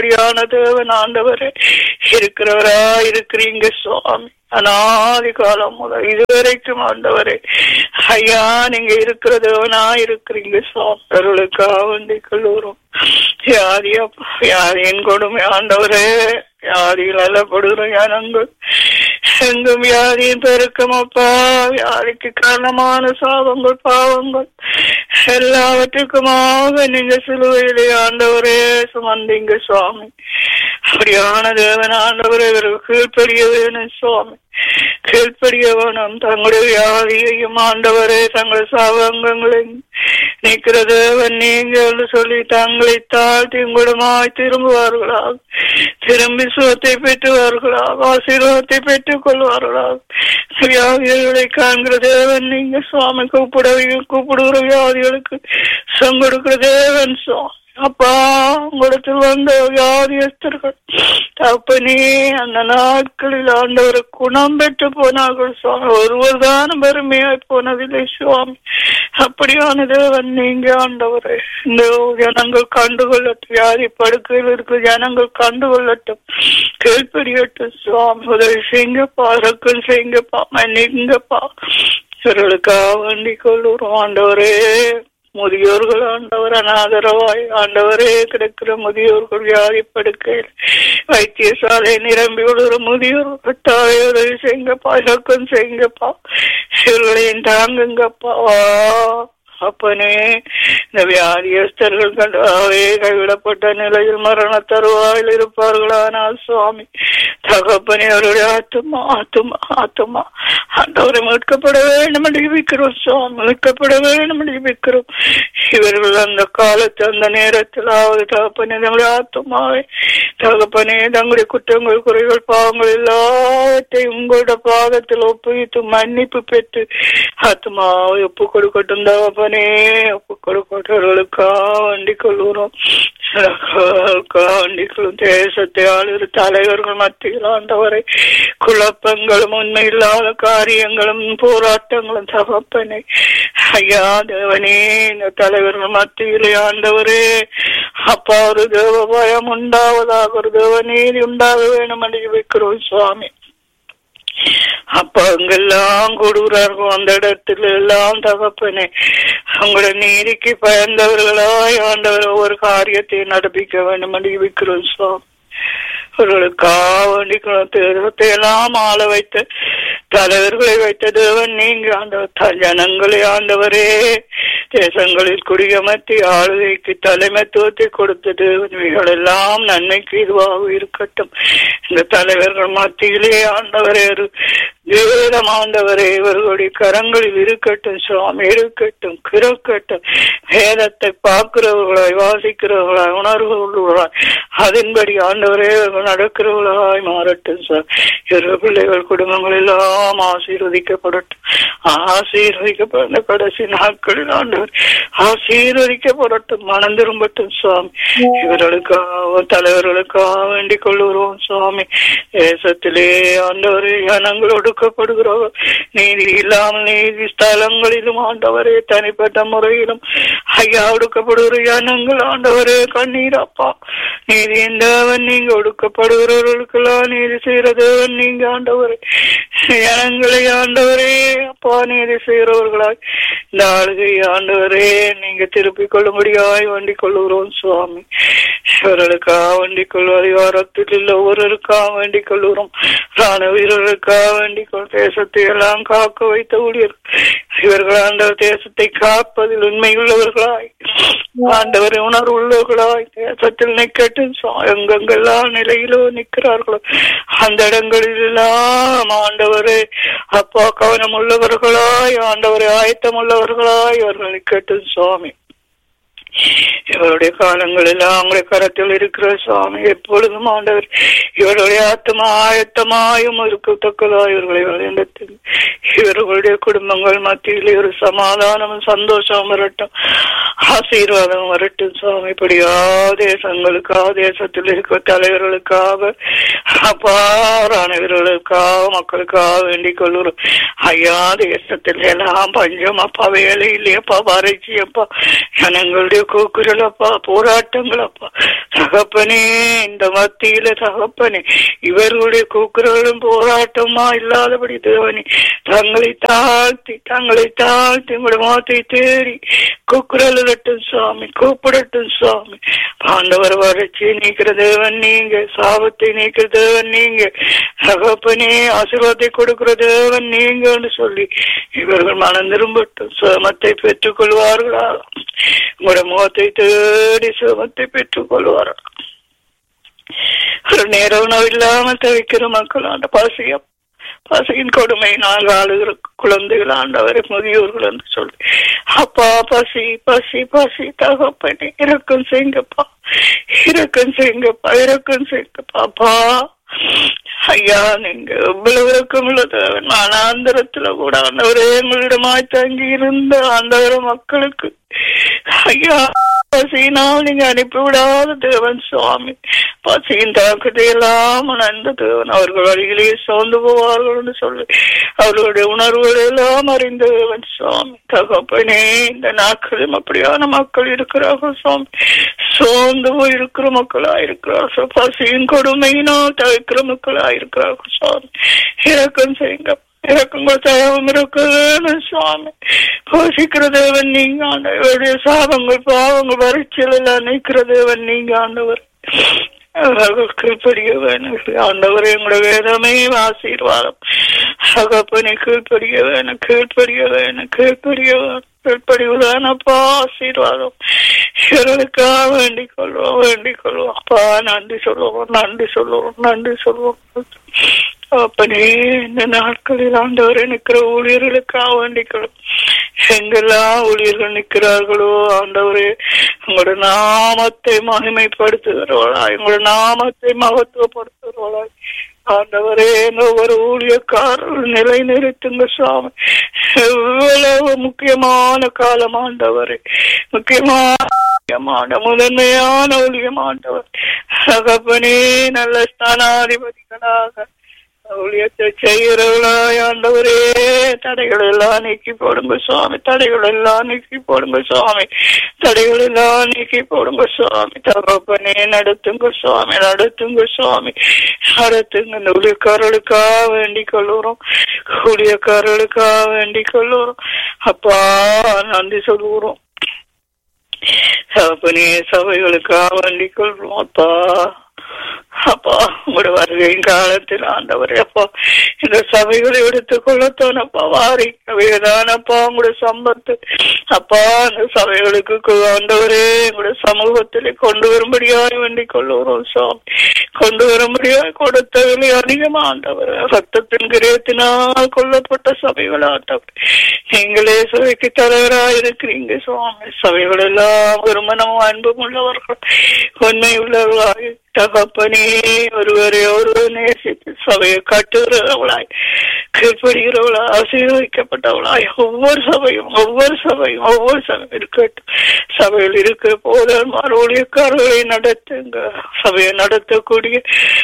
அப்படியான தேவன் ஆண்டவரே இருக்கிறவரா இருக்கிறீங்க சுவாமி. அநாதி காலம் முதல் இதுவரைக்கும் ஆண்டவரே ஐயா நீங்க இருக்கிற தேவனா இருக்கிறீங்க சுவாமி. அவர்களுக்காக வேண்டிக் கொள்ளுறோம். வியாதியப்பா, வியாதியின் கொடுமை ஆண்டவரே, வியாதிகள் அல்லப்படுகிற ஜனங்கள் எங்கும் வியாதியின் பெருக்கமப்பா, வியாதிக்கு காரணமான சாபங்கள் பாவங்கள் எல்லாவற்றுக்குமாக நீங்க சிலுவையிலே ஆண்டவரே சுமந்தீங்க சுவாமி. அப்படியான தேவன் ஆண்டவரே கீழ்ப்படிய வேணும் சுவாமி, கீழ்ப்படிய வேணும். தங்களுடைய வியாதியையும் ஆண்டவரே தங்கள் சாபங்களையும் நீக்கிற தேவன் நீங்க சொல்லி தங்களை தாழ்த்தி உங்களுமாய் திரும்புவார்களாக, திரும்பி சுகத்தை பெற்றுவார்களாக, ஆசீர்வாதத்தை பெற்றுக் கொள்வார்களாக. வியாதிகளை காண்கிற தேவன் நீங்க சுவாமி. கூப்பிடுகிற வியாதிகளுக்கு கொடுக்கிற தேவன் சுவாமி. அப்பா உங்களிடத்தில் வந்த வியாதியஸ்தர்கள் தப்பனே அந்த நாட்களில் ஆண்டவர் குணம் பெற்று போனார்கள் சுவாமி. ஒருவர் தானும் பெருமையாய் போனதில்லை சுவாமி. அப்படியான தேவன் நீங்க ஆண்டவரே. இந்த ஜனங்கள் கண்டுகொள்ளட்டும், வியாதி படுக்கையில் இருக்கிற ஜனங்கள் கண்டுகொள்ளட்டும், கேள்விப்படியட்டும் சுவாமி. உதவி செய்யுங்கப்பா, இறக்கம் செய்யுங்கப்பா, மன்னிங்கப்பா. இவர்களுக்காக வேண்டிக் கொள்ளுறோம் ஆண்டவரே. முதியோர்கள் ஆண்டவர் அநாதரவாய் ஆண்டவரே கிடைக்கிற முதியோர்கள் வியாதி படுக்கையில் வைத்தியசாலை நிரம்பி விடுற முதியோர்கள் தாயை உதவி செய்யுங்கப்பா, இலக்கம் செய்யுங்கப்பா, இவர்களையும் தாங்குங்கப்பா. அப்பனே இந்த வியாதியஸ்தர்கள் கண்டாவே கைவிடப்பட்ட நிலையில் மரண தருவாயில் இருப்பார்களானால் சுவாமி தகப்பனே அவருடைய ஆத்துமா ஆத்துமா ஆத்துமா ஆண்டவரை மீட்கப்பட வேண்டும் என்று ஜெபிக்கிறோம் சுவாமி, மீட்கப்பட வேண்டும் என்று ஜெபிக்கிறோம். இவர்கள் அந்த காலத்து அந்த நேரத்திலாவது தகப்பனே தங்களுடைய ஆத்துமாவை தகப்பனே தங்களுடைய குற்றங்கள் குறைகள் பாவங்கள் எல்லாவற்றையும் உங்களோட பாதத்தில் ஒப்புவித்து மன்னிப்பு பெற்று ஆத்மாவை ஒப்பு கொடுக்கட்டும் தகப்பனே. ஒப்பு கொடுக்கட்டவர்களுக்காக வேண்டிக் கொள்கிறோம். தேசத்தை ஆளுகிற தலைவர்கள் மத்தியில் ஆண்டவரை குழப்பங்களும் உண்மை இல்லாத காரியங்களும் போராட்டங்களும் தகப்பனே ஐயா தேவனே இந்த தலைவர்கள் மத்தியிலே ஆண்டவரே அப்பா ஒரு தேவ பயம் உண்டாவதாக, ஒரு தேவ நீதி உண்டாக வேணும் என்று வைக்கிறோம் சுவாமி. அப்ப அங்கெல்லாம் கூடுகிறார்கள் அந்த இடத்துல எல்லாம் தகப்பனே அவங்களோட நீதிக்கு பயந்தவர்களாய் ஆண்டவர் ஒவ்வொரு காரியத்தையும் நடப்பிக்க வேண்டும் என்று வைக்கிறோம் சுவாமி. அவர்களுக்காக தேசத்தை எல்லாம் ஆள வைத்த தலைவர்களை வைத்த தேவன் நீங்க ஆண்டவர். ஜனங்களை ஆண்டவரே தேசங்களில் குடியமர்த்தி ஆளுகைக்கு தலைமைத்துவத்தை கொடுத்த தேவன் இவைகளெல்லாம் நன்மைக்கு இதுவாக இருக்கட்டும். இந்த தலைவர்கள் மத்தியிலே ஆண்டவரே தேவம் ஆண்டவரே இவர்களுடைய கரங்களில் இருக்கட்டும் சுவாமி, இருக்கட்டும் கிரக்கட்டும். வேதத்தை பார்க்கிறவர்களாய் வாசிக்கிறவர்களாய் உணர்வுகளாய் அதன்படி ஆண்டவரே நடக்கிறவர்களாய் மாறட்டும் சார். இரு பிள்ளைகள் குடும்பங்கள் எல்லாம் ஆசீர்வதிக்கப்படட்டும், ஆசீர்வதிக்கப்பட்ட கடைசி நாட்களில் ஆண்டவர் ஆசீர்வதிக்கப்படட்டும், மனம் திரும்பட்டும் சுவாமி. இவர்களுக்காக தலைவர்களுக்காக வேண்டிக் கொள்ளுகிறோம் சுவாமி. தேசத்திலே ஆண்டவரே ஜனங்கள் ஒடுக்கப்படுகிறோம், நீதி இல்லாமல் நீதி ஸ்தலங்களிலும் ஆண்டவரே தனிப்பட்ட முறையிலும் ஐயா ஒடுக்கப்படுகிற ஜனங்கள் ஆண்டவரே கண்ணீரப்பா. நீதி தேவன் நீங்க ஒடுக்கப்படுகிறவர்களுக்கெல்லாம் நீதி செய்கிற தேவன் நீங்க ஆண்டவரே. ஜனங்களை ஆண்டவரே அப்பா நீதி செய்கிறவர்களாய் இந்த ஆளுகை ஆண்டவரே நீங்க திருப்பிக் கொள்ளும்படியாய் வேண்டிக் கொள்ளுகிறோம் சுவாமி. இவர்களுக்காக வேண்டிக் கொள்ளும் அதிகாரத்தில் உள்ள ஒவ்வொருவருக்காக வேண்டிக் கொள்ளுகிறோம். ராணுவ வீரர்களுக்காக வேண்டிக் கொள்ளும். தேசத்தை எல்லாம் காக்க வைத்த ஊழியர் இவர்கள் ஆண்டவர் தேசத்தை காப்பதில் உண்மையுள்ளவர்களாய் ஆண்டவரை உணர்வு உள்ளவர்களாய் தேசத்தில் நிக்கட்டும். எங்கெங்கெல்லாம் நிலையிலோ நிற்கிறார்களோ அந்த இடங்களில் எல்லாம் ஆண்டவரே அப்பா கவனம் உள்ளவர்களாய் ஆண்டவரை ஆயத்தம் உள்ளவர்களாய் அவர்கள் நிக்கட்டும் சுவாமி. இவருடைய காலங்கள் எல்லாம் அவங்களுடைய கரத்தில் இருக்கிற சுவாமி. எப்பொழுதும் ஆண்டவர் இவருடைய ஆத்மா ஆயத்தமாயும் இருக்கத்தக்கதாய் இவர்களை வழிநடத்தும். இவர்களுடைய குடும்பங்கள் மத்தியில் ஒரு சமாதானமும் சந்தோஷமும் வரட்டும், ஆசீர்வாதம் வரட்டும் சுவாமி. இப்படியா தேசங்களுக்காக தேசத்தில் இருக்கிற தலைவர்களுக்காக அப்பாறானவர்களுக்காக மக்களுக்காக வேண்டிக் கொள்ளுறோம் ஐயா. தேசத்தில் எல்லாம் பஞ்சம் அப்பா, வேலை இல்லையப்பா, வறட்சி அப்பா, ஜனங்களுடைய கூக்குரலப்பா, போராட்டங்களப்பா தகப்பனே, இந்த மத்தியில தகப்பனே இவர்களுடைய கூக்குரலும் போராட்டமா இல்லாதபடி தேவனே தங்களை தாழ்த்தி உங்களுடைய முகத்தை தேடி கூக்குரலிடட்டும் சுவாமி, கூப்பிடட்டும் சுவாமி. ஆண்டவர் வறட்சியை நீக்கிற தேவன் நீங்க, சாபத்தை நீக்கிற தேவன் நீங்க, தகப்பனே ஆசீர்வாதத்தை கொடுக்கிற தேவன் நீங்கன்னு சொல்லி இவர்கள் மனம் திரும்பட்டும், சுகமத்தை பெற்றுக் கொள்வார்களா, உங்களுடைய முகத்தை தேடி சுகமத்தை பெற்றுக் கொள்வார்கள். ஒரு நேர உணவு இல்லாம தவிக்கிற மக்கள் அந்த பசியின் கொடுமை நாங்கள் ஆளுகிற குழந்தைகள் ஆண்டவரை முதியோர்கள் என்று சொல்லி அப்பா பசி பசி பசி தகப்பனே இரக்கம் செய்யுங்கப்பா, இரக்கம் செய்யுங்கப்பா, இரக்கம் செய்யுங்கப்பா. அப்பா ஐயா, நீங்க எவ்வளவு இறக்கம் உள்ளது ஆனாந்திரத்துல கூட ஆண்டவரே எங்களிடமாய் தங்கி இருந்த ஆண்டவர மக்களுக்கு ஐயா பசியினால் நீங்க அனுப்பிவிடாத தேவன் சுவாமி, பசியின் தாக்கத்தை எல்லாம் உணர்ந்த தேவன் அவர்கள் வழியிலேயே சோர்ந்து போவார்கள் சொல்லி அவர்களுடைய உணர்வுகள் எல்லாம் அறிந்த தேவன் சுவாமி. தகப்பனே, இந்த நாட்களும் அப்படியான மக்கள் இருக்கிறார்கள் சுவாமி, சோர்ந்து போய் இருக்கிற மக்களா இருக்கிறார்கள், பசியின் கொடுமையினால் தவிக்கிற மக்களா இருக்கிறார்கள் சுவாமி. இரக்கம் செய்யுங்க, இறக்கங்கள் தயவும் இருக்க வேணும் சுவாமி. போஷிக்கிற தேவன் நீங்க ஆண்டவருடைய சாபங்கள் பாவங்கள் வறட்சியில் எல்லாம் நீக்கிற தேவன் நீங்க ஆண்டவர். கீழ்படிய வேணும் ஆண்டவர், எங்களோட வேதமே ஆசீர்வாதம் தகப்பனை கீழ்படிய வேணும், கீழ்படிய வேணும், கீழ்படிய வேணும், கீழ்படிவுதானப்பா ஆசீர்வாதம். இவர்களுக்காக வேண்டிக் கொள்வோம், வேண்டிக் கொள்வோம் அப்பா. நன்றி சொல்லுவோம், நன்றி சொல்லுவோம், நன்றி சொல்லுவோம் அப்பனே. இந்த நாட்களில் ஆண்டவரை நிற்கிற ஊழியர்களுக்காக வேண்டிக்கணும். எங்கெல்லாம் ஊழியர்கள் நிற்கிறார்களோ ஆண்டவரே, உங்களோட நாமத்தை மகிமைப்படுத்துகிறவளா, எங்களோட நாமத்தை மகத்துவப்படுத்துகிறவளா ஆண்டவரே, ஒவ்வொரு ஊழியக்காரர்கள் நிலை நிறுத்துங்க சுவாமி. எவ்வளவு முக்கியமான காலம் ஆண்டவரே, முக்கியமான முதன்மையான ஊழியமாண்டவர் தகப்பனே, நல்ல ஸ்தானாதிபதிகளாக ஊழியத்தை செய்கிறவளாய் ஆண்டவரே, தடைகள் எல்லாம் நீக்கி போடுங்க சுவாமி, தடைகள் எல்லாம் நீக்கி போடுங்க சுவாமி, தடைகள் எல்லாம் நீக்கி போடுங்க சுவாமி. தகப்பனே நடத்துங்க சுவாமி, நடத்துங்க சுவாமி, நடத்துங்க. இந்த ஊழியக்காரர்களுக்காக வேண்டிக் கொள்ளுறோம், ஊழியக்காரர்களுக்காக வேண்டிக் கொள்ளுறோம் அப்பா. நன்றி சொல்லுறோம் தகப்பனே, சபைகளுக்காக வேண்டிக் கொள்றோம் அப்பா. அப்பா, உங்களோட வருகையின் காலத்தில் ஆண்டவரே அப்பா, இந்த சபைகளை எடுத்துக் கொள்ளத்தானப்பா வாரி வேதானப்பா உங்களுடைய சம்பத்து அப்பா, அந்த சபைகளுக்கு ஆண்டவரே உங்களுடைய சமூகத்திலே கொண்டு வரும்படியாய் வேண்டிக் கொள்ளுகிறோம் சுவாமி. கொண்டு வரும்படியாய் கொடுத்த விலை அதிகமா ஆண்டவர், ரத்தத்தின் கிரயத்தினால் கொல்லப்பட்ட சபைகள் ஆண்டவர், நீங்களே சபைக்கு தலைவராக இருக்கிறீங்க சுவாமி. சபைகள் எல்லாம் ஒரு மனமும் அன்பும் உள்ளவர்கள், உண்மை உள்ளவர்களாய் தகப்பனே, ஒருவரை ஒருவர் நேசித்து சபையை கட்டுகிறவளாய், கீழ்படுகிறவளாய், ஆசீர்வதிக்கப்பட்டவளாய் ஒவ்வொரு சபையும் இருக்கட்டும். சபையில் இருக்க போதல் ஊழியக்காரர்களை நடத்துங்க, சபையை நடத்தக்கூடிய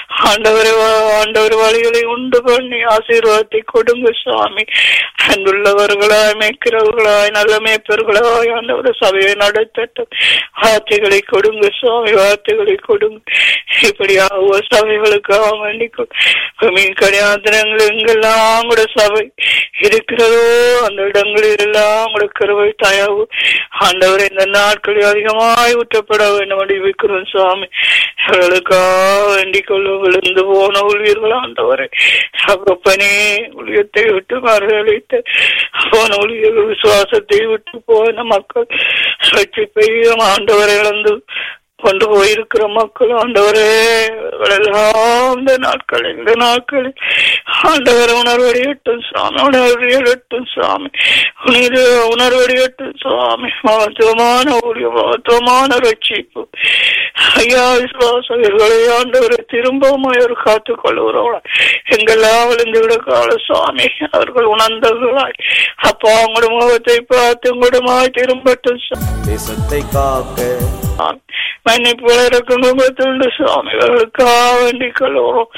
ஆண்டவர் வழிகளை உண்டு பண்ணி ஆசீர்வாதத்தை கொடுங்க சுவாமி. அன்புள்ளவர்களாய், மேய்க்கிறவர்களாய், நல்ல மேய்ப்பர்களாய் ஆண்டவர் சபையை நடத்தட்டும். வார்த்தைகளை கொடுங்க சுவாமி, வார்த்தைகளை கொடுங்க. இப்படியா ஒவ்வொரு சபைகளுக்காக வேண்டிக்கும். மீன் கல்யாணங்கள் எங்கெல்லாம் கூட சபை இருக்கிறதோ அந்த இடங்களில் எல்லாம் கூட கருவை தயவு ஆண்டவர் இந்த நாட்களில் அதிகமாய் ஊற்றப்பட வேண்டும் அறிவிக்கிறோம் சுவாமி. அவர்களுக்காக வேண்டிக் கொள்ள விழுந்து போன ஊழியர்கள் ஆண்டவரை சகப்பனே, ஊழியத்தை விட்டு மறுதளித்து போன ஊழியர்கள், விசுவாசத்தை விட்டு போன மக்கள், ரட்சிப்பையும் ஆண்டவரை இழந்து கொண்டு போயிருக்கிற மக்கள் ஆண்டவரே, எல்லாம் இந்த நாட்களில் ஆண்டவர் உணர்வடையட்டும் சுவாமி, உணர்வடையட்டும் சுவாமி, உணர்வடையட்டும் சுவாமி. மகத்துவமான ஊழியம், மகத்துவமான ரட்சிப்பு ஐயா, விசுவாசம் இவர்களை ஆண்டவரை திரும்பவும் அவர் காத்துக் கொள்ளுகிறவளா எங்கெல்லாம் விழுந்து விட கால சுவாமி, அவர்கள் உணர்ந்தவர்களாய் அப்பா உங்களோட முகத்தை பார்த்து உங்களுடமாய் திரும்பட்டும் தேசத்தை காக்க மன்னிப்பு சுவாமி. அவர்களுக்காக வேண்டிக் கொள்வோம்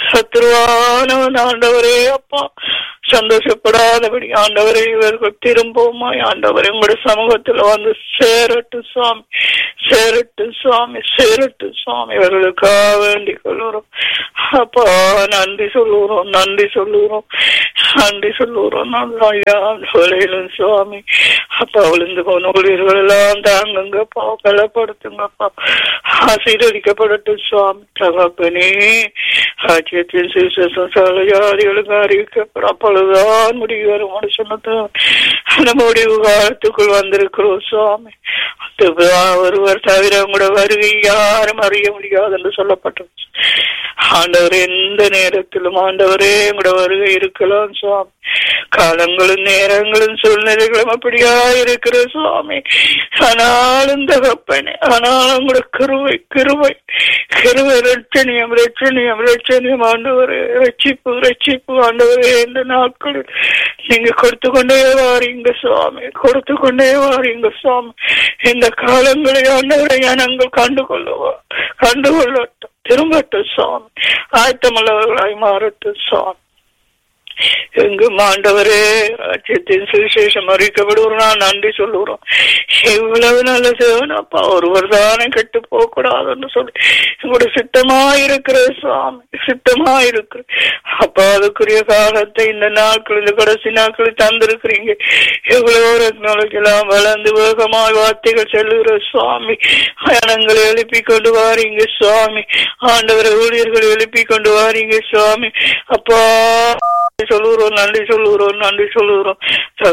சத்துருவானவன் ஆண்டவரே அப்பா சந்தோஷப்படாதபடி ஆண்டவரை இவர்கள் திரும்பவுமாய் ஆண்டவரை உங்களுடைய சமூகத்துல வந்து சேரட்டும் சுவாமி, சேரட்டும் சுவாமி, சேரட்டும் சுவாமி. இவர்களுக்காக வேண்டிக் கொள்ளுறோம் அப்பா. நன்றி சொல்லுறோம், நன்றி சொல்லுறோம், நன்றி சொல்லுறோம். வேலையிலும் சுவாமி அப்பா விழுந்து போன ஊழியர்கள் எல்லாம் தாங்குங்கப்பா, பலப்படுத்துங்கப்பா, ஆசீர்வதிக்கப்படட்டும் சுவாமி. தகப்பனே ராஜ்யத்தின் சுவிசேஷம் சகல ஜாதிகளுக்கு அறிவிக்கப்படும், அப்பொழுதுதான் முடிவு வரும் சொன்னது. அந்த முடிவு காலத்துக்குள் வந்திருக்கிறோம் சுவாமி. ஒருவர் தவிர உங்களோட வருகை யாரும் அறிய முடியாது என்று சொல்லப்பட்டது. ஆண்டவர் எந்த நேரத்திலும் ஆண்டவரே உங்களோட வருகை இருக்கலாம் சுவாமி. காலங்களும் நேரங்களும் சூழ்நிலைகளும் அப்படியா இருக்கிற சுவாமி. ஆனாலும் தகப்பனே, ஆனாலும் உங்களோட கிருபை கிருபை கிருபை ரட்சணியம் ரட்சணியம் ரட்சணியம் ஆண்டவரே, ரட்சிப்பு ரட்சிப்பு ஆண்டவரே. இந்த நாட்களில் நீங்க கொடுத்து கொண்டே வாரீங்க சுவாமி, கொடுத்து கொண்டே வாரீங்க சுவாமி. இந்த காலங்களை ஆண்டவரை நாங்கள் கண்டுகொள்ளட்டும், திரும்பட்டும் சுவாமி, ஆயத்தமுள்ளவர்களாய் மாறட்டும் சுவாமி. எங்கும் ஆண்டவரே ராஜ்யத்தின் சுவிசேஷம் அறிக்கப்படுவோம். நான் நன்றி சொல்லுறோம். இவ்வளவு நல்ல சேவன் அப்பா, ஒருவர் தானே கெட்டு போக கூடாதுன்னு சொல்லி உங்களுடைய சித்தமாயிருக்கிற சுவாமி, சித்தமாயிருக்கிற அப்பா. அதுக்குரிய காலத்தை இந்த நாட்கள், இந்த கடைசி நாட்களில் தந்திருக்கிறீங்க. எவ்வளவோ டெக்னாலஜி எல்லாம் வளர்ந்து வேகமாய் வார்த்தைகள் செல்லுகிற சுவாமி. பயணங்களை எழுப்பி கொண்டு வாரீங்க சுவாமி. ஆண்டவரை ஊழியர்களை எழுப்பி கொண்டு வாரீங்க சுவாமி. அப்பா சொல்லுறோம், நன்றி சொல்லுறோம், நன்றி சொல்லுறோம்.